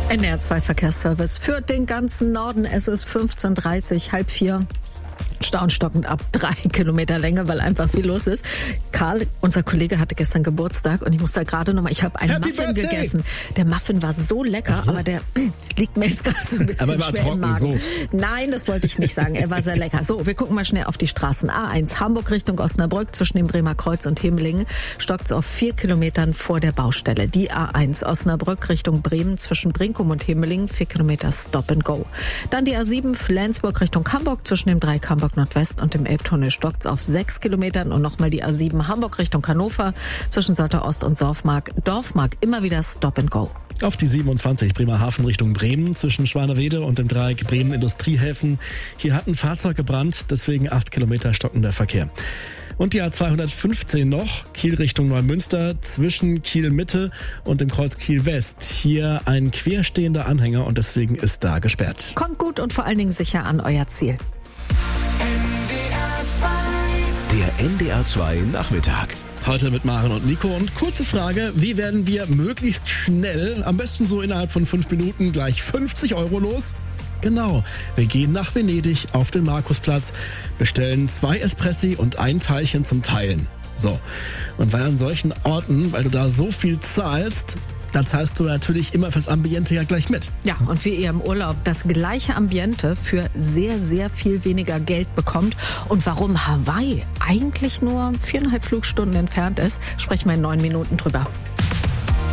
NDR2 Verkehrsservice für den ganzen Norden. Es ist 15:30, 3:30. Staunstockend ab 3 Kilometer Länge, weil einfach viel los ist. Karl, unser Kollege, hatte gestern Geburtstag und ich muss da gerade nochmal, ich habe einen Muffin gegessen. Der Muffin war so lecker, aber der liegt mir jetzt gerade so ein bisschen aber er war schwer trocken, im Magen. so. Nein, das wollte ich nicht sagen. Er war sehr lecker. So, wir gucken mal schnell auf die Straßen. A1 Hamburg Richtung Osnabrück zwischen dem Bremer Kreuz und Hemelingen stockt's auf 4 Kilometern vor der Baustelle. Die A1 Osnabrück Richtung Bremen zwischen Brinkum und Hemelingen 4 Kilometer Stop and Go. Dann die A7 Flensburg Richtung Hamburg zwischen dem Dreieck Hamburg Nordwest und dem Elbtunnel stockt's auf 6 Kilometern und nochmal die A7 Hamburg Richtung Hannover zwischen Sotter Ost und Dorfmark immer wieder Stop and Go. Auf die 27 Bremerhaven Richtung Bremen zwischen Schwanewede und dem Dreieck Bremen Industriehäfen. Hier hat ein Fahrzeug gebrannt, deswegen 8 Kilometer stockender Verkehr. Und die A215 noch, Kiel Richtung Neumünster, zwischen Kiel Mitte und dem Kreuz Kiel West. Hier ein querstehender Anhänger und deswegen ist da gesperrt. Kommt gut und vor allen Dingen sicher an euer Ziel. Der NDR2 Nachmittag. Heute mit Maren und Nico. Und kurze Frage, wie werden wir möglichst schnell, am besten so innerhalb von 5 Minuten, gleich 50 € los? Genau, wir gehen nach Venedig auf den Markusplatz, bestellen 2 Espressi und ein Teilchen zum Teilen. So, und weil an solchen Orten, weil du da so viel zahlst, da zahlst du natürlich immer fürs Ambiente ja gleich mit. Ja, und wie ihr im Urlaub das gleiche Ambiente für sehr, sehr viel weniger Geld bekommt und warum Hawaii eigentlich nur 4,5 Flugstunden entfernt ist, sprechen wir in 9 Minuten drüber.